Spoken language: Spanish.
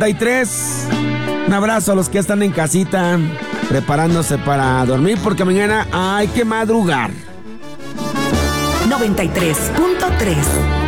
93. Un abrazo a los que están en casita preparándose para dormir porque mañana hay que madrugar. 93.3